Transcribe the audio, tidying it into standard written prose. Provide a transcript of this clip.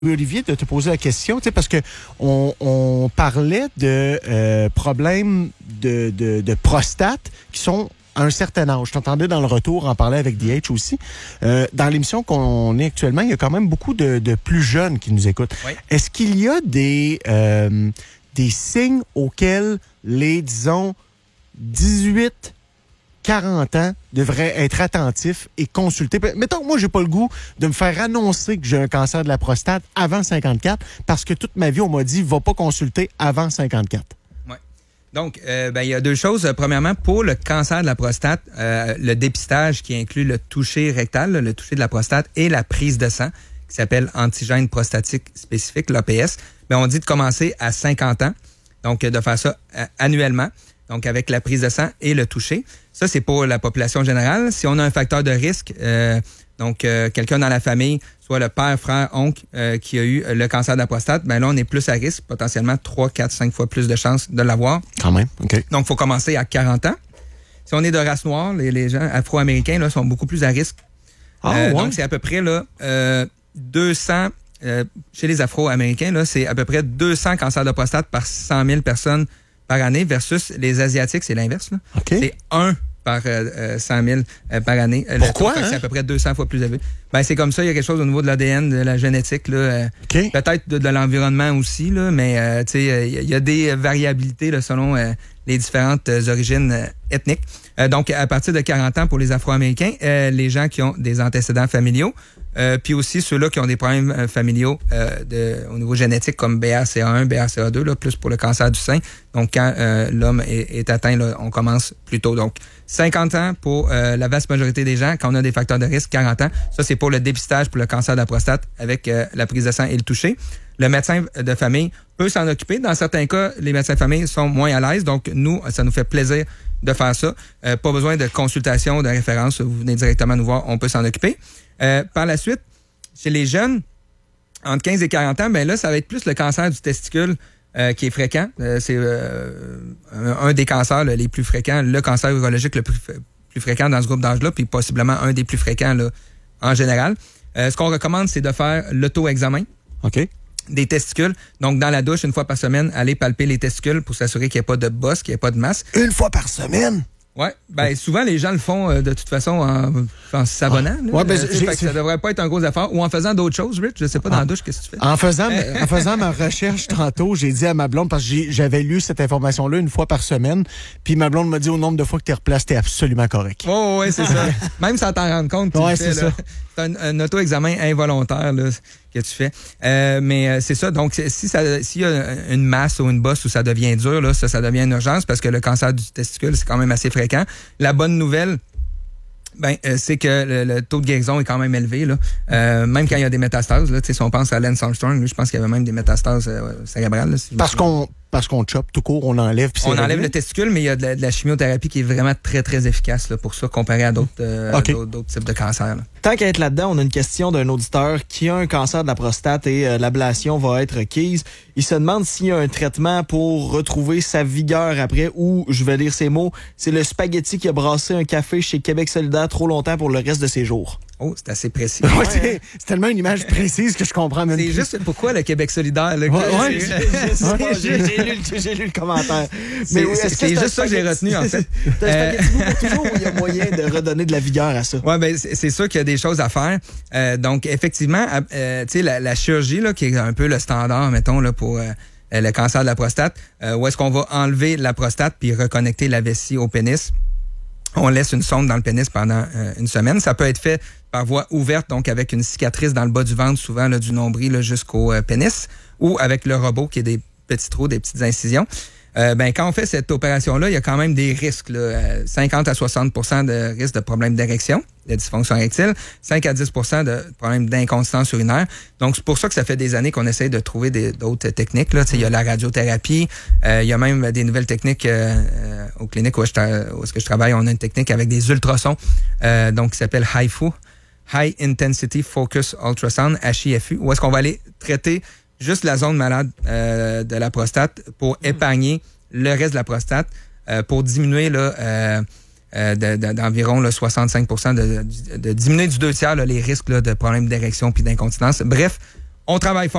Olivier, de te poser la question, tu sais, parce que on parlait de problèmes de prostate qui sont à un certain âge. Je t'entendais dans le retour en parler avec DH aussi. Dans l'émission qu'on est actuellement, il y a quand même beaucoup de plus jeunes qui nous écoutent. Oui. Est-ce qu'il y a des signes auxquels les, disons, 18 40 ans devraient être attentifs et consulter. Mettons que moi, j'ai pas le goût de me faire annoncer que j'ai un cancer de la prostate avant 54 parce que toute ma vie, on m'a dit, va pas consulter avant 54. Oui. Donc, il y a deux choses. Premièrement, pour le cancer de la prostate, le dépistage qui inclut le toucher rectal, le toucher de la prostate et la prise de sang, qui s'appelle antigène prostatique spécifique, l'APS, on dit de commencer à 50 ans, donc de faire ça annuellement. Donc, avec la prise de sang et le toucher. Ça, c'est pour la population générale. Si on a un facteur de risque, quelqu'un dans la famille, soit le père, frère, oncle, qui a eu le cancer de la prostate, là, on est plus à risque, potentiellement 3, 4, 5 fois plus de chances de l'avoir. Quand même, OK. Donc, il faut commencer à 40 ans. Si on est de race noire, les gens afro-américains là, sont beaucoup plus à risque. Ouais. Donc, c'est à peu près 200... chez les afro-américains, là, c'est à peu près 200 cancers de prostate par 100 000 personnes par année versus les Asiatiques, c'est l'inverse. Là. Okay. C'est 1 par 100 000 par année. Pourquoi? C'est à peu près 200 fois plus élevé. C'est comme ça, il y a quelque chose au niveau de l'ADN, de la génétique. Là, okay. Peut-être de l'environnement aussi, là, mais il y a des variabilités là, selon les différentes origines ethniques. Donc, à partir de 40 ans pour les Afro-Américains, les gens qui ont des antécédents familiaux, puis aussi ceux-là qui ont des problèmes familiaux au niveau génétique comme BRCA1, BRCA2, là, plus pour le cancer du sein. Donc, quand l'homme est atteint, là, on commence plus tôt. Donc, 50 ans pour la vaste majorité des gens. Quand on a des facteurs de risque, 40 ans. Ça, c'est pour le dépistage pour le cancer de la prostate avec la prise de sang et le toucher. Le médecin de famille peut s'en occuper. Dans certains cas, les médecins de famille sont moins à l'aise. Donc, nous, ça nous fait plaisir de faire ça. Pas besoin de consultation, de référence. Vous venez directement nous voir, on peut s'en occuper. Par la suite, chez les jeunes, entre 15 et 40 ans, là, ça va être plus le cancer du testicule qui est fréquent. C'est un des cancers les plus fréquents, le cancer urologique le plus fréquent dans ce groupe d'âge-là, puis possiblement un des plus fréquents là, en général. Ce qu'on recommande, c'est de faire l'auto-examen. OK. Des testicules. Donc, dans la douche, une fois par semaine, aller palper les testicules pour s'assurer qu'il n'y ait pas de bosse, qu'il n'y ait pas de masse. Une fois par semaine? Oui. Souvent, les gens le font de toute façon en s'abonnant. Ça devrait pas être un gros effort. Ou en faisant d'autres choses, Rich. Je sais pas, dans la douche, qu'est-ce que tu fais? En faisant ma recherche tantôt, j'ai dit à ma blonde, parce que j'avais lu cette information-là une fois par semaine, puis ma blonde m'a dit au nombre de fois que tu replaces, t'es absolument correct. Oh, oui, c'est ça. Même sans t'en rendre compte, ouais, c'est ça. C'est un auto-examen involontaire là, que tu fais. Mais c'est ça. Donc, s'il y a une masse ou une bosse où ça devient dur, là, ça devient une urgence parce que le cancer du testicule, c'est quand même assez fréquent. La bonne nouvelle, c'est que le taux de guérison est quand même élevé. Là. Même quand il y a des métastases, là, si on pense à Lance Armstrong, lui, je pense qu'il y avait même des métastases cérébrales. Là, parce qu'on chope tout court, on enlève. On enlève le testicule, mais il y a de la chimiothérapie qui est vraiment très, très efficace là, pour ça, comparé à d'autres types de cancers. Là. Tant qu'à être là-dedans, on a une question d'un auditeur qui a un cancer de la prostate et l'ablation va être requise. Il se demande s'il y a un traitement pour retrouver sa vigueur après ou, je vais lire ces mots, c'est le spaghetti qui a brassé un café chez Québec solidaire trop longtemps pour le reste de ses jours. Oh, c'est assez précis. Ouais, c'est tellement une image précise que je comprends même. C'est juste pourquoi le Québec solidaire. Là, j'ai lu le commentaire. Mais c'est juste ça que j'ai retenu, en fait. T'as un spaghetti pour toujours où il y a moyen de redonner de la vigueur à ça? Oui, c'est sûr qu'il y a des choses à faire. Donc, effectivement, la chirurgie, là, qui est un peu le standard, mettons, là, pour le cancer de la prostate, où est-ce qu'on va enlever la prostate puis reconnecter la vessie au pénis. On laisse une sonde dans le pénis pendant une semaine. Ça peut être fait par voie ouverte, donc avec une cicatrice dans le bas du ventre, souvent là, du nombril là, jusqu'au pénis, ou avec le robot qui est des petits trous, des petites incisions. Quand on fait cette opération-là, il y a quand même des risques. Là, 50 à 60 % de risque de problèmes d'érection, de dysfonction érectile, 5 à 10 % de problèmes d'incontinence urinaire. Donc, c'est pour ça que ça fait des années qu'on essaie de trouver d'autres techniques. Là. Il y a la radiothérapie, il y a même des nouvelles techniques aux cliniques où est-ce que je travaille. On a une technique avec des ultrasons donc qui s'appelle HIFU, High Intensity Focus Ultrasound, HIFU, où est-ce qu'on va aller traiter juste la zone malade de la prostate pour épargner le reste de la prostate, pour diminuer là, d'environ là, 65 % de diminuer du 2 tiers là, les risques là, de problèmes d'érection puis d'incontinence. Bref, On travaille fort.